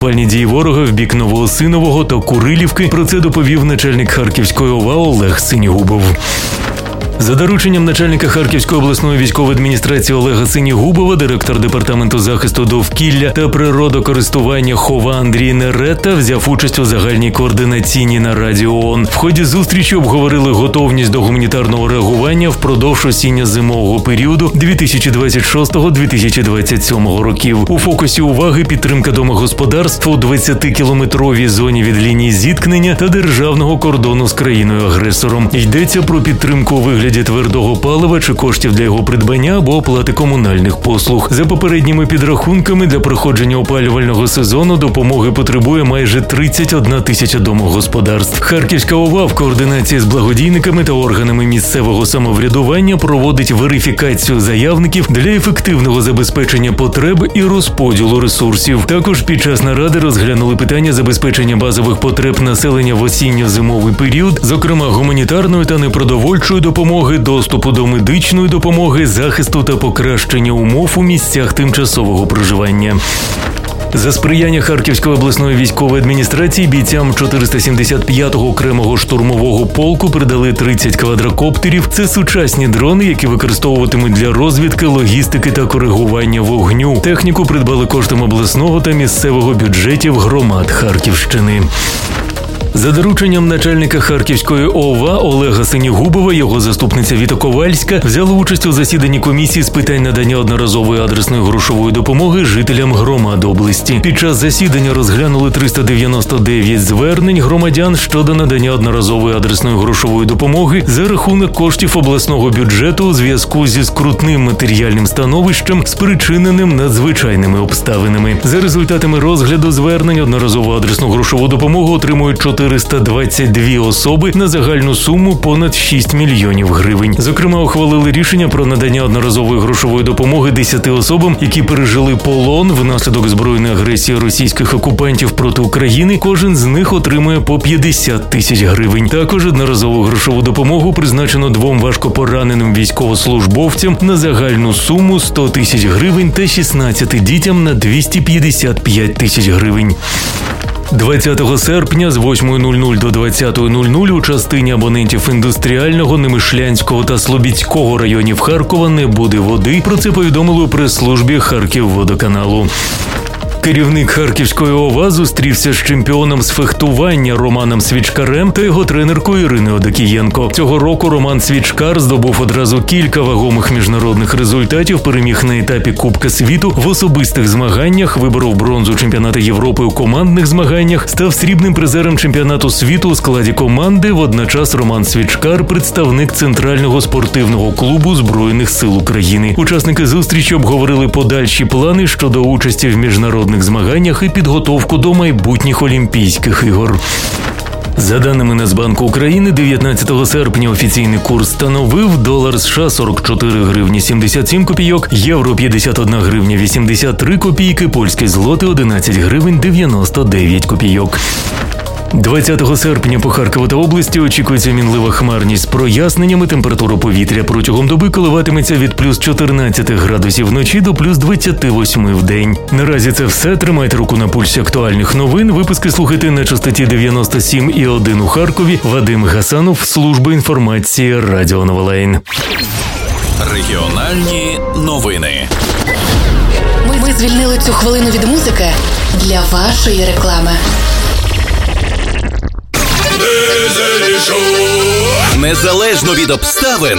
Пальні дії ворога в бік Новоосинового та Курилівки. Про це доповів начальник Харківської ОВА Олег Синігубов. За дорученням начальника Харківської обласної військової адміністрації Олега Синігубова, директор департаменту захисту довкілля та природокористування ХОВА Андрій Нерета взяв участь у загальній координаційній нараді ООН. В ході зустрічі обговорили готовність до гуманітарного реагування впродовж осінньо-зимового періоду 2026-2027 років. У фокусі уваги підтримка домогосподарств у 20-кілометровій зоні від лінії зіткнення та державного кордону з країною-агресором. Йдеться про підтримку у вигляді твердого палива чи коштів для його придбання або оплати комунальних послуг. За попередніми підрахунками, для проходження опалювального сезону допомоги потребує майже 31 тисяча домогосподарств. Харківська ОВА в координації з благодійниками та органами місцевого самоврядування проводить верифікацію заявників для ефективного забезпечення потреб і розподілу ресурсів. Також під час наради розглянули питання забезпечення базових потреб населення в осінньо-зимовий період, зокрема гуманітарної та непродовольчої допомоги, доступу до медичної допомоги, захисту та покращення умов у місцях тимчасового проживання. За сприяння Харківської обласної військової адміністрації бійцям 475-го окремого штурмового полку передали 30 квадрокоптерів. Це сучасні дрони, які використовуватимуть для розвідки, логістики та коригування вогню. Техніку придбали коштом обласного та місцевого бюджетів громад Харківщини. За дорученням начальника Харківської ОВА Олега Синігубова, його заступниця Віта Ковальська взяли участь у засіданні комісії з питань надання одноразової адресної грошової допомоги жителям громад області. Під час засідання розглянули 399 звернень громадян щодо надання одноразової адресної грошової допомоги за рахунок коштів обласного бюджету у зв'язку зі скрутним матеріальним становищем, спричиненим надзвичайними обставинами. За результатами розгляду звернень одноразову адресну грошову допомогу отримують 422 особи на загальну суму понад 6 мільйонів гривень. Зокрема, ухвалили рішення про надання одноразової грошової допомоги 10 особам, які пережили полон внаслідок збройної агресії російських окупантів проти України. Кожен з них отримує по 50 тисяч гривень. Також одноразову грошову допомогу призначено 2 важкопораненим військовослужбовцям на загальну суму 100 тисяч гривень та 16 дітям на 255 тисяч гривень. 20 серпня з 8:00 до 20:00 у частині абонентів індустріального, Немишлянського та Слобідського районів Харкова не буде води. Про це повідомили у прес-службі Харківводоканалу. Керівник Харківської ОВА зустрівся з чемпіоном з фехтування Романом Свічкарем та його тренеркою Іриною Одокієнко. Цього року Роман Свічкар здобув одразу кілька вагомих міжнародних результатів, переміг на етапі Кубка світу в особистих змаганнях, виборов бронзу чемпіонату Європи у командних змаганнях, став срібним призером чемпіонату світу у складі команди. Водночас Роман Свічкар – представник Центрального спортивного клубу Збройних сил України. Учасники зустрічі обговорили подальші плани щодо участі в міжнародних змаганнях і підготовку до майбутніх Олімпійських ігор. За даними Нацбанку України, 19 серпня офіційний курс становив долар США 44 гривні 77 копійок, євро 51 гривня 83 копійки, польський злотий 11 гривень 99 копійок. 20 серпня по Харкову та області очікується мінлива хмарність з проясненнями. Температура повітря протягом доби коливатиметься від плюс 14 градусів вночі до плюс 28 в день. Наразі це все. Тримайте руку на пульсі актуальних новин. Випуски слухайте на частоті 97,1 у Харкові. Вадим Гасанов, служба інформації Радіо Новолайн. Регіональні новини. Ми звільнили цю хвилину від музики для вашої реклами. Незалежно від обставин,